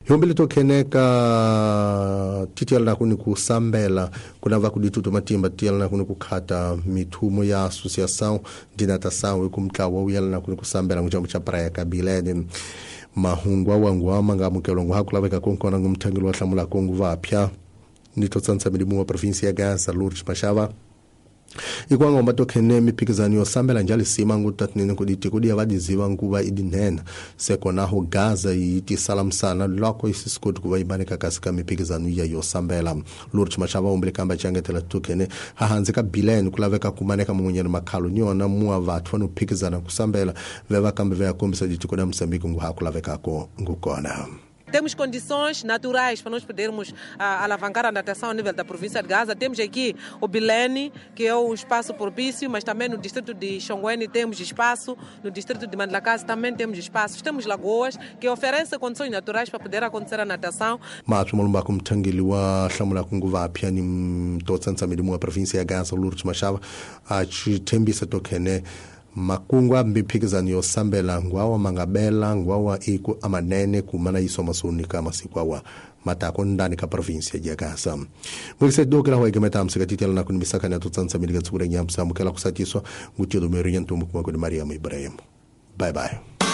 Yombele tokeneka titiala na kuni kusambela kuna vakuditutu matimba titiala na kuni kukata mitumo ya associação dinatação ikumtlawa uyala na kuni kusambela mujambo cha praia kabileni mahungwa wangwa manga mukelongo hakulaveka konkona ngumthangilo wa hlamula kongu vapya nitotsansa milimu wa provinsi ya Gaza Lourdes Mashava ikwanga matokhene miphikizano yosambela njalo sima ngutatnene kuditi kudi avadiziva nguva idinena sekonaho Gaza yiti salamsana loko isisikoti kuva ibaneka kasika miphikizano ya yosambela Lourdes Mashava umbele kamba changetela tokhene hahanze ka bileni kulaveka kumaneka mumunyeni makhalo nyona muwa vathu vano phikizana kusambela veva kambe veya kombisa diti kuda Msambiki nguhakulaveka ko ngukona. Temos condições naturais para nós podermos alavancar a natação a nível da província de Gaza. Temos aqui o Bilene, que é um espaço propício, mas também no distrito de Xonguene temos espaço, no distrito de Mandlakazi também temos espaços. Temos lagoas que oferecem condições naturais para poder acontecer a natação. Mas mulumba kumthangiliwa hlamula kunguva apya ni totsansa milimu wa província ya Gaza Lourdes Mashava achithembisa tokhene makungwa mbiphikizano yosambela ngwawa mangabela ngwawa iku amanene kumana isomasonika masiku awa matako ndani ka provinsia ya Gaza. Mwese dokela ho egemeta amsikatitela na kunibisaka na tutsansa miliga tsukura nyamsa mukela kusatiswa ngutio do meriento mukuma ko Maria Ibrahim. Bye bye.